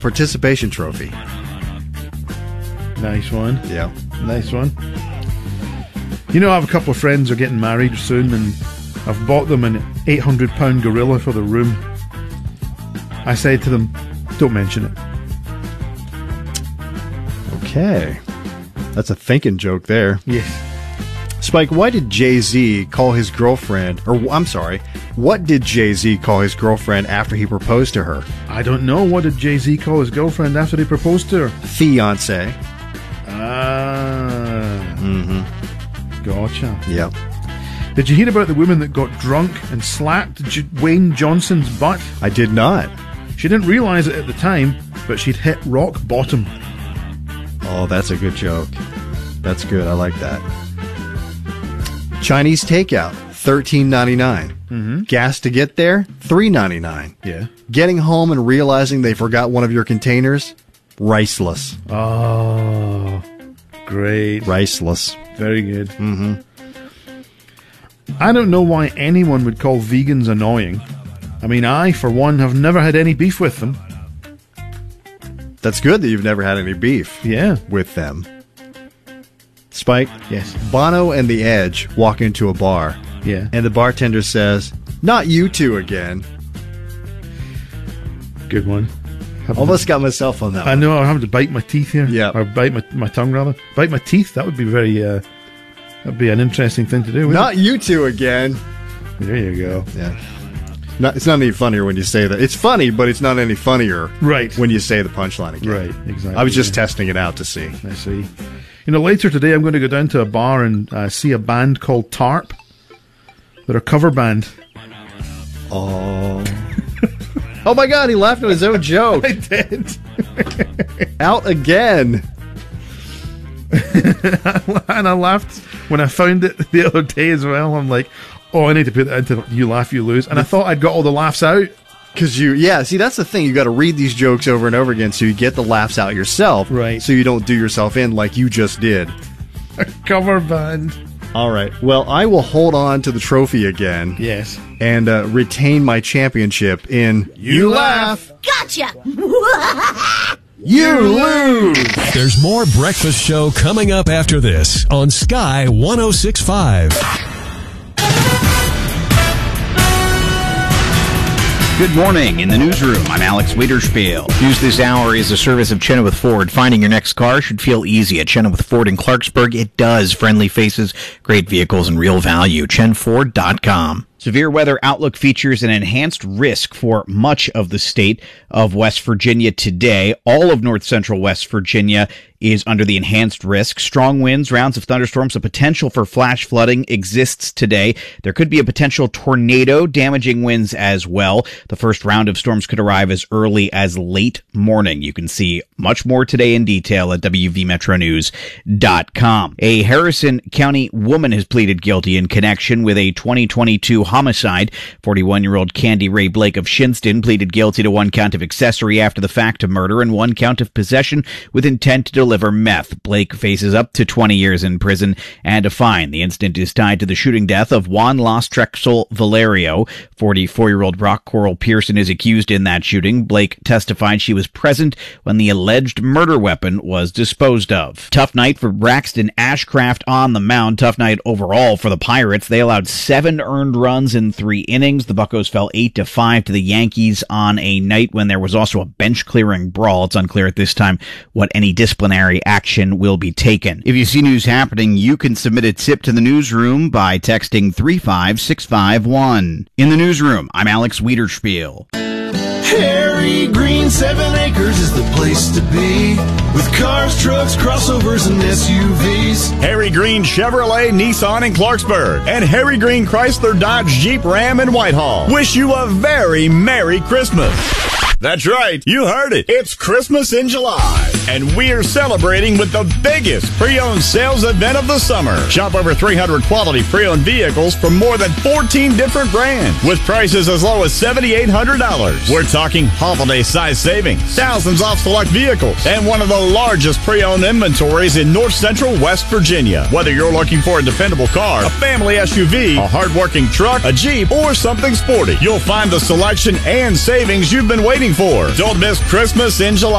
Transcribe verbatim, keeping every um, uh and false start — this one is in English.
participation trophy. Nice one. Yeah. Nice one. You know, I have a couple of friends who are getting married soon, and I've bought them an eight hundred pound gorilla for the room. I said to them, don't mention it. Okay. That's a thinking joke there. Yes. Spike, why did Jay-Z call his girlfriend, or I'm sorry, what did Jay-Z call his girlfriend after he proposed to her? I don't know. What did Jay-Z call his girlfriend after he proposed to her? Fiancé. Ah. Mm-hmm. Gotcha. Yep. Did you hear about the woman that got drunk and slapped J- Wayne Johnson's butt? I did not. She didn't realize it at the time, but she'd hit rock bottom. Oh, that's a good joke. That's good. I like that. Chinese takeout, thirteen ninety-nine. Mm-hmm. Gas to get there, three ninety-nine. Yeah. Getting home and realizing they forgot one of your containers, riceless. Oh, great. Riceless. Very good. Mm-hmm. I don't know why anyone would call vegans annoying. I mean, I, for one, have never had any beef with them. That's good that you've never had any beef Yeah. with them. Spike? Yes. Bono and The Edge walk into a bar, Yeah. and the bartender says, "Not you two again." Good one. Almost got myself on that I one. know, I'm having to bite my teeth here. Yeah. Or bite my, my tongue, rather. Bite my teeth, that would be very, uh, that'd be an interesting thing to do, wouldn't Not you two again. it? There you go. Yeah. Not, it's not any funnier when you say that. It's funny, but it's not any funnier Right. when you say the punchline again. Right, exactly. I was just yeah. testing it out to see. I see. You know, later today I'm going to go down to a bar and uh, see a band called Tarp. They're a cover band. Oh. Oh my God, he laughed at his own joke. I did. Out again. And I laughed when I found it the other day as well. I'm like, oh, I need to put that into You Laugh, You Lose. And I thought I'd got all the laughs out. Because you, yeah, see, that's the thing. You got to read these jokes over and over again so you get the laughs out yourself. Right. So you don't do yourself in like you just did. A cover band. All right. Well, I will hold on to the trophy again. Yes. And uh, retain my championship in You Laugh. Gotcha! You Lose. There's more Breakfast Show coming up after this on Sky one oh six point five. Good morning. In the newsroom, I'm Alex Wiederspiel. News this hour is a service of Chenoweth Ford. Finding your next car should feel easy at Chenoweth Ford in Clarksburg. It does. Friendly faces, great vehicles, and real value. chen ford dot com. Severe weather outlook features an enhanced risk for much of the state of West Virginia today. All of north central West Virginia is under the enhanced risk. Strong winds, rounds of thunderstorms, a potential for flash flooding exists today. There could be a potential tornado, damaging winds as well. The first round of storms could arrive as early as late morning. You can see much more today in detail at w v metro news dot com. A Harrison County woman has pleaded guilty in connection with a twenty twenty-two homicide. forty-one-year-old Candy Ray Blake of Shinston pleaded guilty to one count of accessory after the fact of murder and one count of possession with intent to deliver meth. Blake faces up to twenty years in prison and a fine. The incident is tied to the shooting death of Juan Los Trexel Valerio. forty-four-year-old Brock Coral Pearson is accused in that shooting. Blake testified she was present when the alleged murder weapon was disposed of. Tough night for Braxton Ashcraft on the mound. Tough night overall for the Pirates. They allowed seven earned runs in three innings. The Buccos fell eight to five to the Yankees on a night when there was also a bench-clearing brawl. It's unclear at this time what any disciplinary action will be taken. If you see news happening, you can submit a tip to the newsroom by texting three five six five one. In the newsroom, I'm Alex Wiederspiel. Harry Green, seven acres is the place to be. With cars, trucks, crossovers, and S U Vs. Harry Green Chevrolet, Nissan in Clarksburg. And Harry Green Chrysler, Dodge, Jeep, Ram in Whitehall. Wish you a very Merry Christmas. That's right, you heard it. It's Christmas in July, and we are celebrating with the biggest pre-owned sales event of the summer. Shop over three hundred quality pre-owned vehicles from more than fourteen different brands, with prices as low as seven thousand eight hundred dollars. We're talking holiday-size savings, thousands off select vehicles, and one of the largest pre-owned inventories in north central West Virginia. Whether you're looking for a dependable car, a family S U V, a hard-working truck, a Jeep, or something sporty, you'll find the selection and savings you've been waiting looking for. Don't miss Christmas in July.